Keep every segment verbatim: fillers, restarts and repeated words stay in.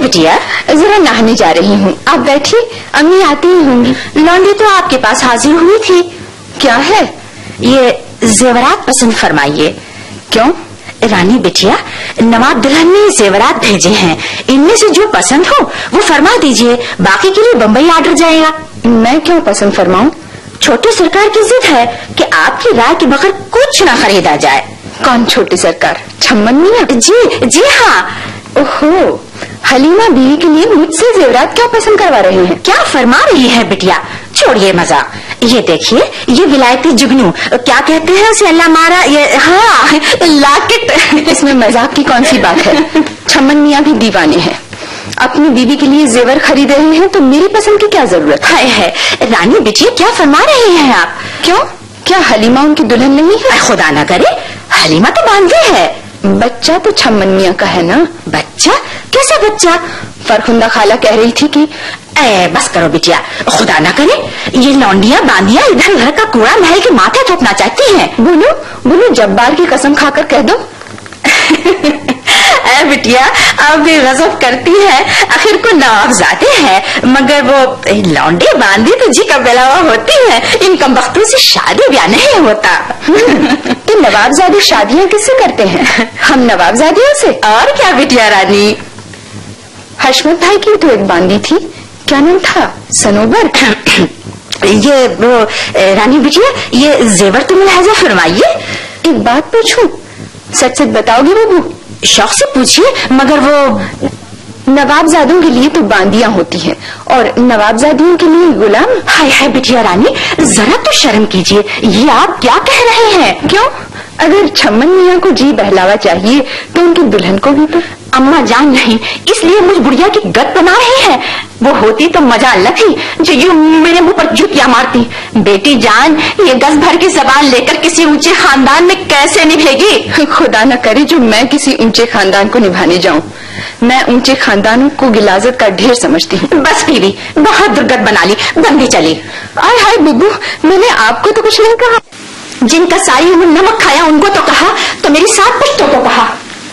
बिटिया? जरा नहाने जा रही हूँ, आप बैठिए, अम्मी आती ही होंगी। लौंडी तो आपके पास हाजिर हुई थी। क्या है? ये जेवरात पसंद फरमाइए। क्यों? रानी बिटिया, नवाब दुल्हन ने जेवरात भेजे हैं, इनमें से जो पसंद हो वो फरमा दीजिए, बाकी के लिए बम्बई आर्डर जाएगा। मैं क्यों पसंद फरमाऊं? छोटी सरकार की जिद है कि आपकी राय के बगैर कुछ न खरीदा जाए। कौन छोटी सरकार? छम्मन मियाँ? जी जी हाँ। ओहो, हलीमा बीवी के लिए मुझसे जेवरात क्या पसंद करवा रही हैं? क्या फरमा रही है बिटिया? छोड़िए मजाक, ये देखिए, ये विलायती जुगनू, क्या कहते हैं उसे, अल्लाह मारा, ये हाँ लाकेट। इसमें मजाक की कौन सी बात है? छम्मन मियाँ भी दीवाने हैं, अपनी बीवी के लिए जेवर खरीद रहे हैं तो मेरी पसंद की क्या जरूरत है? है रानी बिटिया, क्या फरमा रही हैं आप? क्यों, क्या हलीमा उनकी दुल्हन नहीं है? खुदा ना करे, हलीमा तो बांधे है। बच्चा तो छम्मन मियाँ का है ना। बच्चा? कैसा बच्चा? फरखुंदा खाला कह रही थी कि ए, बस करो बिटिया, खुदा ना करे ये लौंडिया बांधिया इधर उधर का कूड़ा महल के माथे थोपना चाहती हैं। बोलो बोलो, जब्बार की कसम खाकर कह दो। ए बिटिया, आप भी गजब करती है, आखिर को नवाबजादे हैं, मगर वो लौंडी बांधी तो जी का बेलावा होती है, इन कमबख्तों से शादी ब्याह नहीं होता। तो नवाबजादे शादियाँ किससे करते हैं? हम नवाबजादियों से। और क्या बिटिया रानी? हशमत भाई की तो एक बांधी थी, क्या नाम था? सनोबर। ये वो रानी बिटिया, ये जेवर तो मुलाहजा फरमाइए। एक बात पूछूं, सच सच बताओगे बाबू? शौक से पूछिए, मगर वो नवाबजादों के लिए तो बांदियां होती हैं और नवाबजादियों के लिए गुलाम। हाय हाय बिटिया रानी, जरा तो शर्म कीजिए, ये आप क्या कह रहे हैं? क्यों, अगर छम्मन मियाँ को जी बहलावा चाहिए तो उनकी दुल्हन को भी तो। अम्मा जान नहीं, इसलिए मुझ बुढ़िया की गत बना रही है। वो होती तो मजा अलग थी, जो यूं मेरे मुंह पर जुतियां मारती। बेटी जान, ये गज भर की जबान लेकर किसी ऊंचे खानदान में कैसे निभेगी? खुदा न करे जो मैं किसी ऊंचे खानदान को निभाने जाऊं। मैं ऊंचे खानदानों को गिलाजत का ढेर समझती हूँ। बस बीवी, बहुत दुर्गत बना ली, बंदी चली। आय हाय बुब्बू, मैंने आपको तो कुछ नहीं कहा। जिनका सारी उम्र नमक खाया उनको तो कहा, तो मेरी सात पुश्तों को कहा।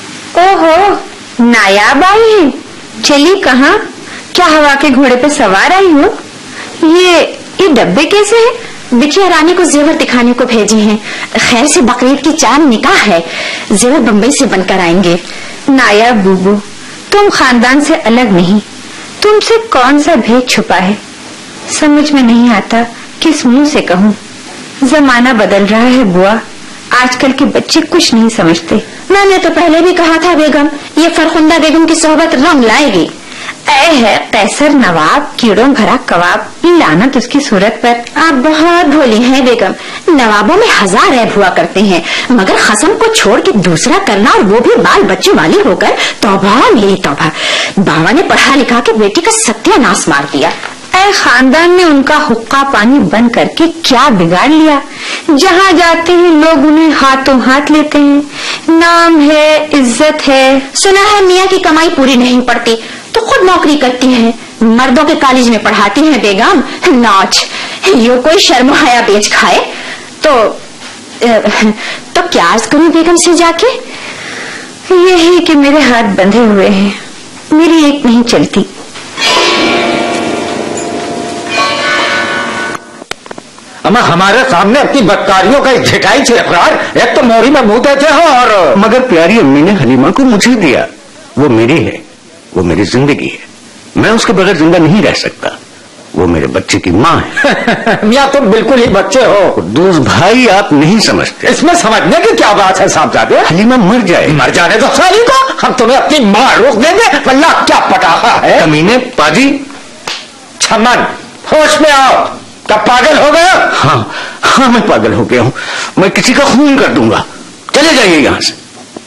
ओहो, नायाब आई है, चली कहाँ? क्या हवा के घोड़े पे सवार आई हो? ये ये डब्बे कैसे है? बिटिया रानी को जेवर दिखाने को भेजे हैं, खैर से बकरीद की चांद निकाह है, जेवर बम्बई से बनकर आएंगे। नायाब बूबू, तुम खानदान से अलग नहीं, तुमसे कौन सा भेद छुपा है? समझ में नहीं आता किस मुंह से कहूँ। जमाना बदल रहा है बुआ, आजकल के बच्चे कुछ नहीं समझते। मैंने तो पहले भी कहा था बेगम, ये फरखुंदा बेगम की सोहबत रंग लाएगी। ऐ है कैसर नवाब, कीड़ों भरा कबाब, लानत उसकी सूरत पर। आप बहुत भोली हैं बेगम, नवाबों में हजार ऐब हुआ करते हैं, मगर खसम को छोड़ के दूसरा करना, और वो भी बाल बच्चे वाली होकर, तौबा ले तौबा। बाबा ने पढ़ा लिखा के बेटी का सत्यानाश मार दिया। ऐ खानदान ने उनका हुक्का पानी बंद करके क्या बिगाड़ लिया? जहाँ जाते हैं लोग उन्हें हाथों हाथ लेते हैं, नाम है, इज्जत है। सुना है मियाँ की कमाई पूरी नहीं पड़ती तो खुद नौकरी करती हैं, मर्दों के कॉलेज में पढ़ाती हैं बेगम। नाच, यो कोई शर्म हया बेच खाए तो तो क्या अर्ज करूं बेगम से जाके? यही कि मेरे हाथ बंधे हुए हैं, मेरी एक नहीं चलती। अम्मा, हमारे सामने अपनी बदकारियों का एक झिकाई से इकरार, एक तो मोरी में मुंह देते हो और। मगर प्यारी अम्मी ने हलीमा को मुझे दिया, वो मेरी है, वो मेरी जिंदगी है, मैं उसके बगैर जिंदा नहीं रह सकता। वो मेरे बच्चे की माँ है। मियाँ तुम बिल्कुल ही बच्चे हो। कुद्दूस भाई, आप नहीं समझते। इसमें समझने की क्या बात है साहबजादे? हलीमा मर जाए। मर जाने दो साली को, हम तुम्हें अपनी माँ रोक देंगे। वल्लाह क्या पटाखा है। कमीने पाजी। छमन, होश में आओ, क्या पागल हो गया? हाँ हाँ, मैं पागल हो गया हूँ, मैं किसी का खून कर दूंगा। चले जाइए यहाँ से।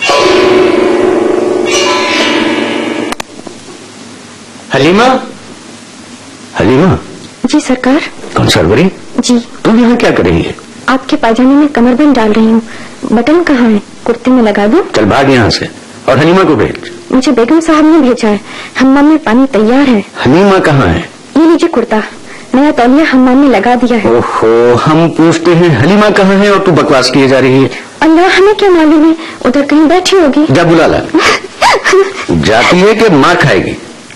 हलीमा, हलीमा। जी सरकार। कौन सरवरी? जी। तुम यहाँ क्या कर रही है? आपके पायजामे में कमरबंद डाल रही हूँ, बटन कहाँ है? कुर्ते में लगा दूं? चल भाग यहाँ से, और हलीमा को भेज। मुझे बेगम साहब ने भेजा है, हम्माम में पानी तैयार है। हलीमा कहाँ है? ये लीजिए कुर्ता, नया तौलिया हम्माम में लगा दिया है। ओहो, हम पूछते हैं हलीमा कहाँ है और तू बकवास किए जा रही है। अल्लाह हमें क्या मालूम है, उधर कहीं बैठी होगी। जा बुला ला। जाती है कि मार खाएगी।